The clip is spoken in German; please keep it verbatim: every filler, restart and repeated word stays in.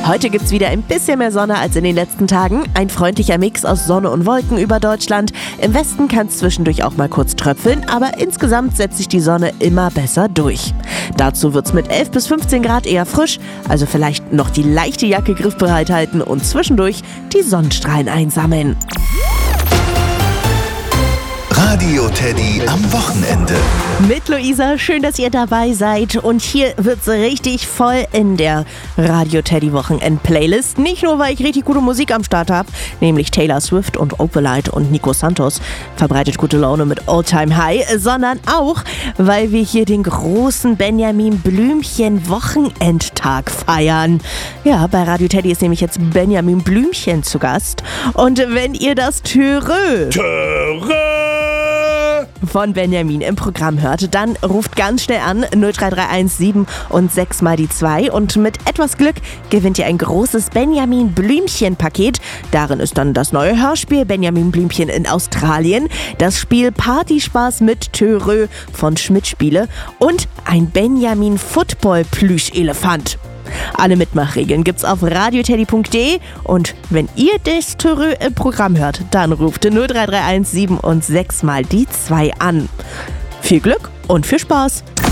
Heute gibt's wieder ein bisschen mehr Sonne als in den letzten Tagen. Ein freundlicher Mix aus Sonne und Wolken über Deutschland. Im Westen kann es zwischendurch auch mal kurz tröpfeln, aber insgesamt setzt sich die Sonne immer besser durch. Dazu wird's mit elf bis fünfzehn Grad eher frisch, also vielleicht noch die leichte Jacke griffbereit halten und zwischendurch die Sonnenstrahlen einsammeln. Radio Teddy am Wochenende. Mit Luisa, schön, dass ihr dabei seid. Und hier wird's richtig voll in der Radio Teddy Wochenend-Playlist. Nicht nur, weil ich richtig gute Musik am Start habe, nämlich Taylor Swift und Opalite und Nico Santos verbreitet gute Laune mit All Time High, sondern auch, weil wir hier den großen Benjamin Blümchen Wochenendtag feiern. Ja, bei Radio Teddy ist nämlich jetzt Benjamin Blümchen zu Gast. Und wenn ihr das Törö von Benjamin im Programm hört, dann ruft ganz schnell an null drei drei eins sieben und sechs mal die zwei und mit etwas Glück gewinnt ihr ein großes Benjamin Blümchen Paket. Darin ist dann das neue Hörspiel Benjamin Blümchen in Australien, das Spiel Partyspaß mit Törö von Schmidt Spiele und ein Benjamin Football Plüschelefant. Alle Mitmachregeln gibt's auf radioteddy punkt de und wenn ihr das Törö im Programm hört, dann ruft null drei drei eins sieben und sechs mal die zwei an. Viel Glück und viel Spaß!